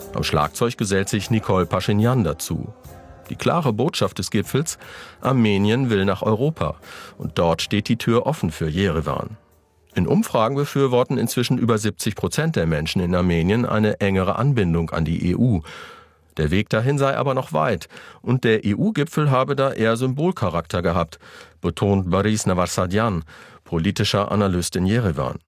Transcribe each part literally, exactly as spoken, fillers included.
Am Schlagzeug gesellt sich Nikol Paschinjan dazu. Die klare Botschaft des Gipfels: Armenien will nach Europa. Und dort steht die Tür offen für Jerewan. In Umfragen befürworten inzwischen über siebzig Prozent der Menschen in Armenien eine engere Anbindung an die E U. Der Weg dahin sei aber noch weit. Und der E U-Gipfel habe da eher Symbolcharakter gehabt, betont Boris Navassadyan, politischer Analyst in Jerewan.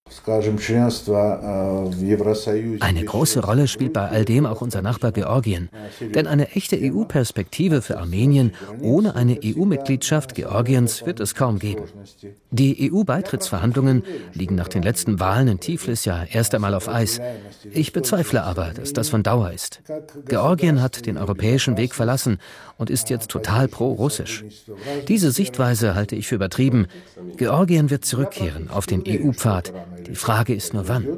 Eine große Rolle spielt bei all dem auch unser Nachbar Georgien. Denn eine echte E U-Perspektive für Armenien ohne eine E U-Mitgliedschaft Georgiens wird es kaum geben. Die E U-Beitrittsverhandlungen liegen nach den letzten Wahlen in Tiflis ja erst einmal auf Eis. Ich bezweifle aber, dass das von Dauer ist. Georgien hat den europäischen Weg verlassen und ist jetzt total pro-russisch. Diese Sichtweise halte ich für übertrieben. Georgien wird zurückkehren auf den E U-Pfad. Die Frage ist nur wann.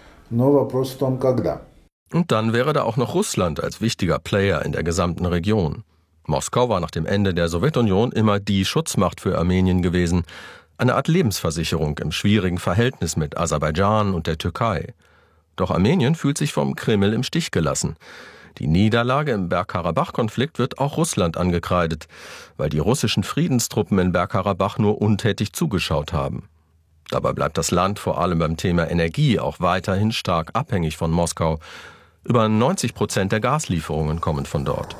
Und dann wäre da auch noch Russland als wichtiger Player in der gesamten Region. Moskau war nach dem Ende der Sowjetunion immer die Schutzmacht für Armenien gewesen. Eine Art Lebensversicherung im schwierigen Verhältnis mit Aserbaidschan und der Türkei. Doch Armenien fühlt sich vom Kreml im Stich gelassen. Die Niederlage im Bergkarabach-Konflikt wird auch Russland angekreidet, weil die russischen Friedenstruppen in Bergkarabach nur untätig zugeschaut haben. Dabei bleibt das Land vor allem beim Thema Energie auch weiterhin stark abhängig von Moskau. Über neunzig Prozent der Gaslieferungen kommen von dort.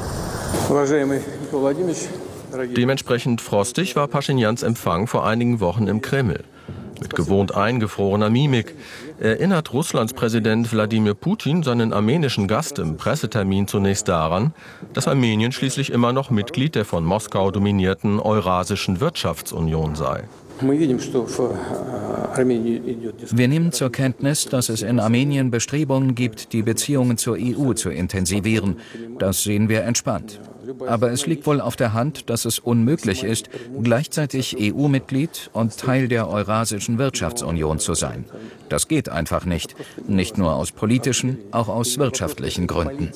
Dementsprechend frostig war Paschinjans Empfang vor einigen Wochen im Kreml. Mit gewohnt eingefrorener Mimik erinnert Russlands Präsident Wladimir Putin seinen armenischen Gast im Pressetermin zunächst daran, dass Armenien schließlich immer noch Mitglied der von Moskau dominierten Eurasischen Wirtschaftsunion sei. Wir nehmen zur Kenntnis, dass es in Armenien Bestrebungen gibt, die Beziehungen zur E U zu intensivieren. Das sehen wir entspannt. Aber es liegt wohl auf der Hand, dass es unmöglich ist, gleichzeitig E U-Mitglied und Teil der Eurasischen Wirtschaftsunion zu sein. Das geht einfach nicht. Nicht nur aus politischen, auch aus wirtschaftlichen Gründen.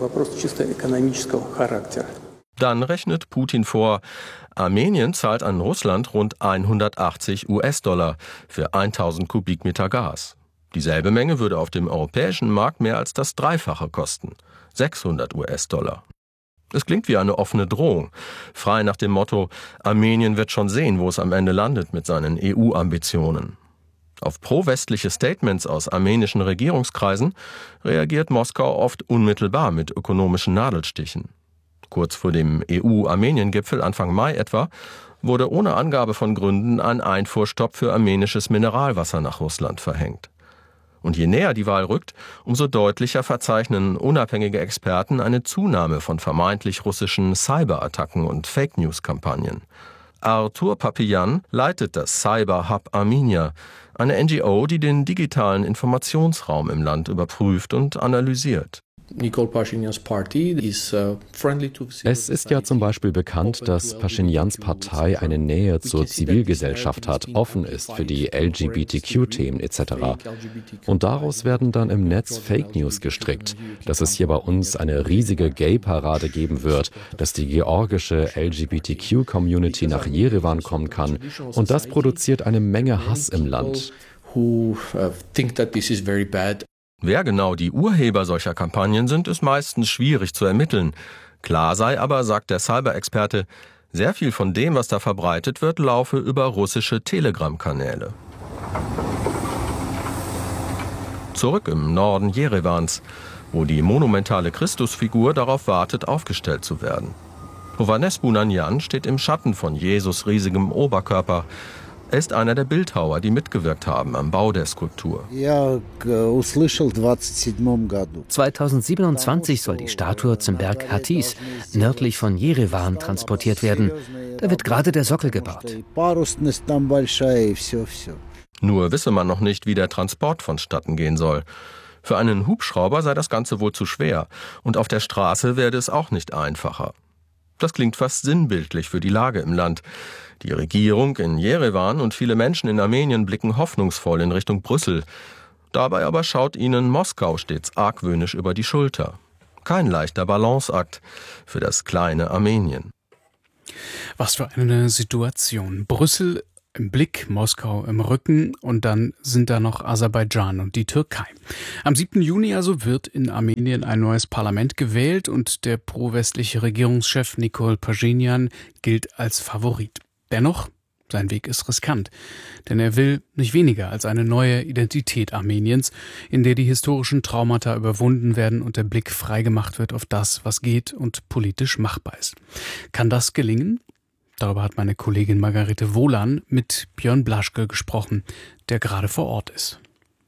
Dann rechnet Putin vor, Armenien zahlt an Russland rund hundertachtzig US-Dollar für tausend Kubikmeter Gas. Dieselbe Menge würde auf dem europäischen Markt mehr als das Dreifache kosten, sechshundert US-Dollar. Es klingt wie eine offene Drohung, frei nach dem Motto, Armenien wird schon sehen, wo es am Ende landet mit seinen E U-Ambitionen. Auf pro-westliche Statements aus armenischen Regierungskreisen reagiert Moskau oft unmittelbar mit ökonomischen Nadelstichen. Kurz vor dem E U-Armenien-Gipfel Anfang Mai etwa wurde ohne Angabe von Gründen ein Einfuhrstopp für armenisches Mineralwasser nach Russland verhängt. Und je näher die Wahl rückt, umso deutlicher verzeichnen unabhängige Experten eine Zunahme von vermeintlich russischen Cyberattacken und Fake-News-Kampagnen. Artur Papian leitet das Cyber Hub Armenia, eine N G O, die den digitalen Informationsraum im Land überprüft und analysiert. Es ist ja zum Beispiel bekannt, dass Paschinjans Partei eine Nähe zur Zivilgesellschaft hat, offen ist für die L G B T Q-Themen et cetera. Und daraus werden dann im Netz Fake News gestrickt, dass es hier bei uns eine riesige Gay-Parade geben wird, dass die georgische L G B T Q-Community nach Jerewan kommen kann. Und das produziert eine Menge Hass im Land. Wer genau die Urheber solcher Kampagnen sind, ist meistens schwierig zu ermitteln. Klar sei aber, sagt der Cyber-Experte, sehr viel von dem, was da verbreitet wird, laufe über russische Telegram-Kanäle. Zurück im Norden Jerewans, wo die monumentale Christusfigur darauf wartet, aufgestellt zu werden. Hovhannes Bounanyan steht im Schatten von Jesus' riesigem Oberkörper. Er ist einer der Bildhauer, die mitgewirkt haben am Bau der Skulptur. zweitausendsiebenundzwanzig soll die Statue zum Berg Hatis, nördlich von Jerewan, transportiert werden. Da wird gerade der Sockel gebaut. Nur wisse man noch nicht, wie der Transport vonstatten gehen soll. Für einen Hubschrauber sei das Ganze wohl zu schwer und auf der Straße werde es auch nicht einfacher. Das klingt fast sinnbildlich für die Lage im Land. Die Regierung in Jerewan und viele Menschen in Armenien blicken hoffnungsvoll in Richtung Brüssel. Dabei aber schaut ihnen Moskau stets argwöhnisch über die Schulter. Kein leichter Balanceakt für das kleine Armenien. Was für eine Situation. Brüssel im Blick, Moskau im Rücken und dann sind da noch Aserbaidschan und die Türkei. Am siebten Juni also wird in Armenien ein neues Parlament gewählt und der pro-westliche Regierungschef Nikol Paschinjan gilt als Favorit. Dennoch, sein Weg ist riskant, denn er will nicht weniger als eine neue Identität Armeniens, in der die historischen Traumata überwunden werden und der Blick freigemacht wird auf das, was geht und politisch machbar ist. Kann das gelingen? Darüber hat meine Kollegin Margarete Wohlan mit Björn Blaschke gesprochen, der gerade vor Ort ist.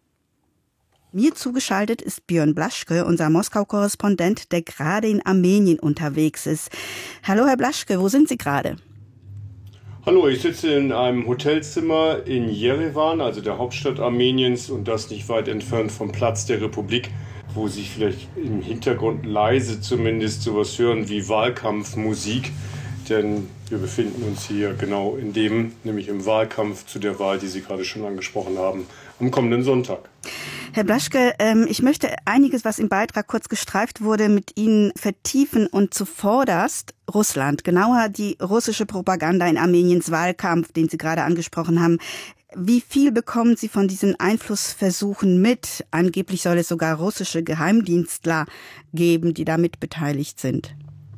Mir zugeschaltet ist Björn Blaschke, unser Moskau-Korrespondent, der gerade in Armenien unterwegs ist. Hallo Herr Blaschke, wo sind Sie gerade? Hallo, ich sitze in einem Hotelzimmer in Jerewan, also der Hauptstadt Armeniens, und das nicht weit entfernt vom Platz der Republik, wo Sie vielleicht im Hintergrund leise zumindest sowas hören wie Wahlkampfmusik. Denn wir befinden uns hier genau in dem, nämlich im Wahlkampf zu der Wahl, die Sie gerade schon angesprochen haben, am kommenden Sonntag. Herr Blaschke, ich möchte einiges, was im Beitrag kurz gestreift wurde, mit Ihnen vertiefen und zuvorderst Russland, genauer die russische Propaganda in Armeniens Wahlkampf, den Sie gerade angesprochen haben. Wie viel bekommen Sie von diesen Einflussversuchen mit? Angeblich soll es sogar russische Geheimdienstler geben, die da mit beteiligt sind.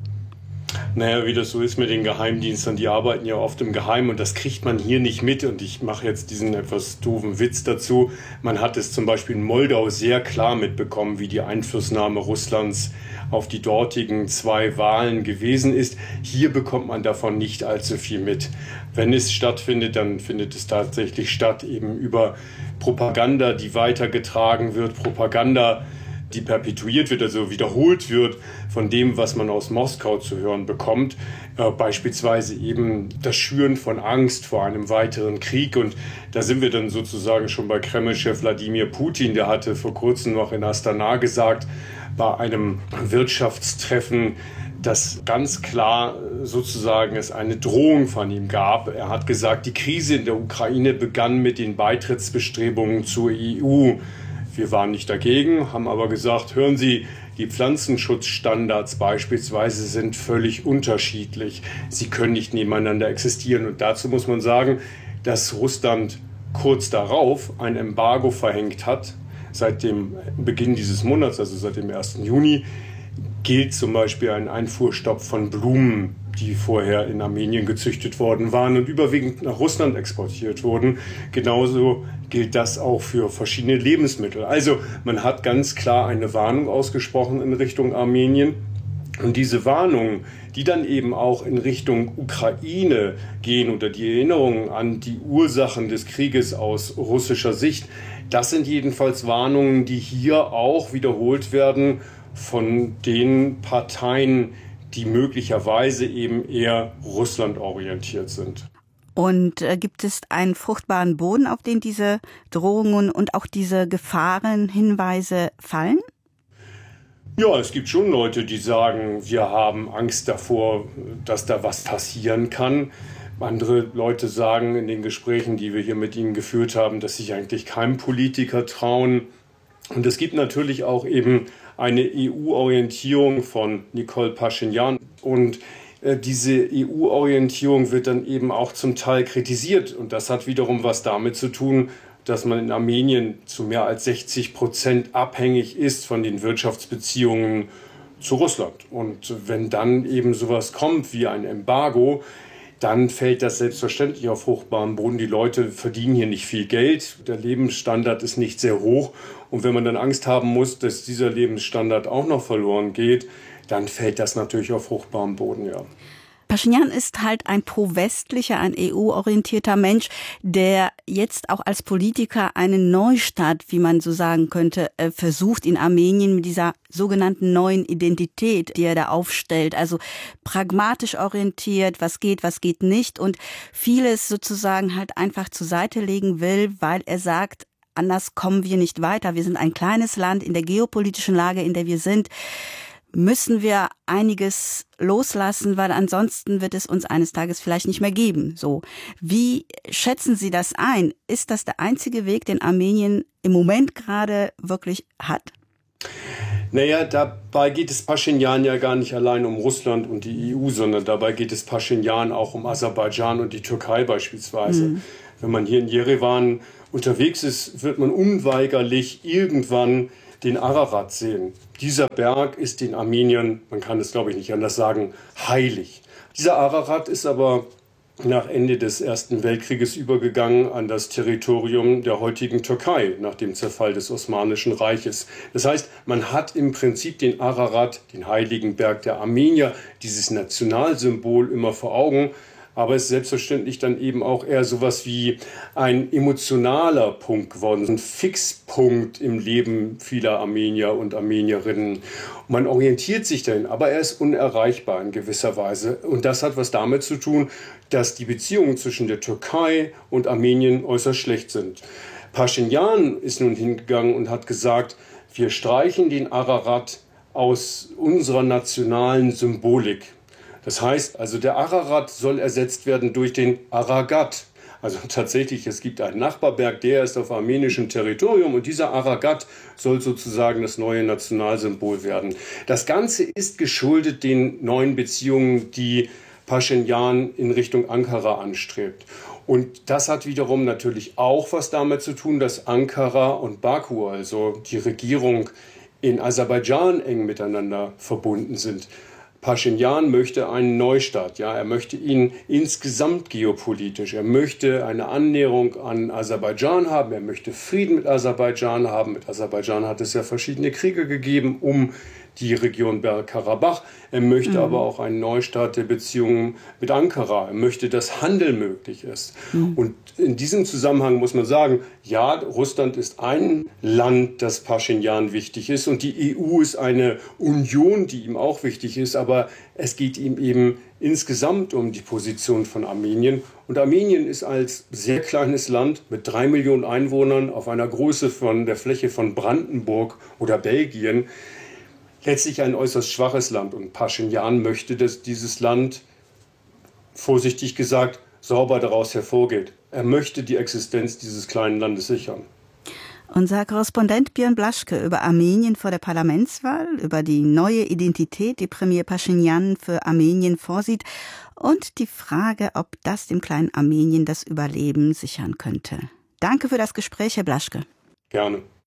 Naja, wie das so ist mit den Geheimdiensten, die arbeiten ja oft im Geheimen und das kriegt man hier nicht mit. Und ich mache jetzt diesen etwas doofen Witz dazu. Man hat es zum Beispiel in Moldau sehr klar mitbekommen, wie die Einflussnahme Russlands auf die dortigen zwei Wahlen gewesen ist. Hier bekommt man davon nicht allzu viel mit. Wenn es stattfindet, dann findet es tatsächlich statt, eben über Propaganda, die weitergetragen wird, Propaganda, die perpetuiert wird, also wiederholt wird von dem, was man aus Moskau zu hören bekommt. Äh, beispielsweise eben das Schüren von Angst vor einem weiteren Krieg. Und da sind wir dann sozusagen schon bei Kreml-Chef Wladimir Putin. Der hatte vor kurzem noch in Astana gesagt, bei einem Wirtschaftstreffen, dass ganz klar sozusagen es eine Drohung von ihm gab. Er hat gesagt, die Krise in der Ukraine begann mit den Beitrittsbestrebungen zur E U. Wir waren nicht dagegen, haben aber gesagt, hören Sie, die Pflanzenschutzstandards beispielsweise sind völlig unterschiedlich. Sie können nicht nebeneinander existieren. Und dazu muss man sagen, dass Russland kurz darauf ein Embargo verhängt hat. Seit dem Beginn dieses Monats, also seit dem ersten Juni, gilt zum Beispiel ein Einfuhrstopp von Blumen, die vorher in Armenien gezüchtet worden waren und überwiegend nach Russland exportiert wurden. Genauso gilt das auch für verschiedene Lebensmittel. Also man hat ganz klar eine Warnung ausgesprochen in Richtung Armenien. Und diese Warnungen, die dann eben auch in Richtung Ukraine gehen oder die Erinnerungen an die Ursachen des Krieges aus russischer Sicht, das sind jedenfalls Warnungen, die hier auch wiederholt werden von den Parteien, die möglicherweise eben eher russlandorientiert sind. Und äh, gibt es einen fruchtbaren Boden, auf den diese Drohungen und auch diese Gefahrenhinweise fallen? Ja, es gibt schon Leute, die sagen, wir haben Angst davor, dass da was passieren kann. Andere Leute sagen in den Gesprächen, die wir hier mit ihnen geführt haben, dass sich eigentlich keinem Politiker trauen. Und es gibt natürlich auch eben eine E U-Orientierung von Nikol Paschinjan. Und äh, diese E U-Orientierung wird dann eben auch zum Teil kritisiert. Und das hat wiederum was damit zu tun, dass man in Armenien zu mehr als sechzig Prozent abhängig ist von den Wirtschaftsbeziehungen zu Russland. Und wenn dann eben sowas kommt wie ein Embargo, dann fällt das selbstverständlich auf fruchtbaren Boden. Die Leute verdienen hier nicht viel Geld, der Lebensstandard ist nicht sehr hoch. Und wenn man dann Angst haben muss, dass dieser Lebensstandard auch noch verloren geht, dann fällt das natürlich auf fruchtbaren Boden, ja. Paschinjan ist halt ein pro-westlicher, ein E U-orientierter Mensch, der jetzt auch als Politiker einen Neustart, wie man so sagen könnte, versucht in Armenien mit dieser sogenannten neuen Identität, die er da aufstellt. Also pragmatisch orientiert, was geht, was geht nicht und vieles sozusagen halt einfach zur Seite legen will, weil er sagt, anders kommen wir nicht weiter. Wir sind ein kleines Land in der geopolitischen Lage, in der wir sind. Müssen wir einiges loslassen, weil ansonsten wird es uns eines Tages vielleicht nicht mehr geben. So, wie schätzen Sie das ein? Ist das der einzige Weg, den Armenien im Moment gerade wirklich hat? Naja, dabei geht es Paschinjan ja gar nicht allein um Russland und die E U, sondern dabei geht es Paschinjan auch um Aserbaidschan und die Türkei beispielsweise. Mhm. Wenn man hier in Jerewan unterwegs ist, wird man unweigerlich irgendwann den Ararat sehen. Dieser Berg ist den Armeniern, man kann es glaube ich nicht anders sagen, heilig. Dieser Ararat ist aber nach Ende des Ersten Weltkrieges übergegangen an das Territorium der heutigen Türkei nach dem Zerfall des Osmanischen Reiches. Das heißt, man hat im Prinzip den Ararat, den heiligen Berg der Armenier, dieses Nationalsymbol immer vor Augen. Aber es ist selbstverständlich dann eben auch eher sowas wie ein emotionaler Punkt geworden, ein Fixpunkt im Leben vieler Armenier und Armenierinnen. Man orientiert sich dahin, aber er ist unerreichbar in gewisser Weise. Und das hat was damit zu tun, dass die Beziehungen zwischen der Türkei und Armenien äußerst schlecht sind. Paschinjan ist nun hingegangen und hat gesagt, wir streichen den Ararat aus unserer nationalen Symbolik. Das heißt, also der Ararat soll ersetzt werden durch den Aragat. Also tatsächlich, es gibt einen Nachbarberg, der ist auf armenischem Territorium und dieser Aragat soll sozusagen das neue Nationalsymbol werden. Das Ganze ist geschuldet den neuen Beziehungen, die Paschinjan in Richtung Ankara anstrebt. Und das hat wiederum natürlich auch was damit zu tun, dass Ankara und Baku, also die Regierung in Aserbaidschan, eng miteinander verbunden sind. Paschinjan möchte einen Neustart, ja, er möchte ihn insgesamt geopolitisch, er möchte eine Annäherung an Aserbaidschan haben, er möchte Frieden mit Aserbaidschan haben. Mit Aserbaidschan hat es ja verschiedene Kriege gegeben um die Region Bergkarabach. Er möchte mhm. aber auch einen Neustart der Beziehungen mit Ankara. Er möchte, dass Handel möglich ist. Mhm. Und in diesem Zusammenhang muss man sagen, ja, Russland ist ein Land, das Paschinjan wichtig ist. Und die E U ist eine Union, die ihm auch wichtig ist. Aber es geht ihm eben insgesamt um die Position von Armenien. Und Armenien ist als sehr kleines Land mit drei Millionen Einwohnern auf einer Größe von der Fläche von Brandenburg oder Belgien letztlich ein äußerst schwaches Land. Und Paschinjan möchte, dass dieses Land, vorsichtig gesagt, sauber daraus hervorgeht. Er möchte die Existenz dieses kleinen Landes sichern. Unser Korrespondent Björn Blaschke über Armenien vor der Parlamentswahl, über die neue Identität, die Premier Paschinjan für Armenien vorsieht und die Frage, ob das dem kleinen Armenien das Überleben sichern könnte. Danke für das Gespräch, Herr Blaschke. Gerne.